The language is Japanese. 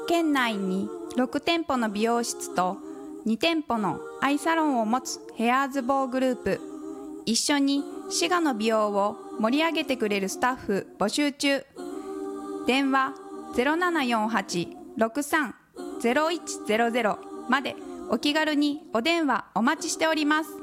県内に6店舗の美容室と2店舗のアイサロンを持つヘアーズボーグループ。一緒に滋賀の美容を盛り上げてくれるスタッフ募集中。電話 0748-63-0100 までお気軽にお電話お待ちしております。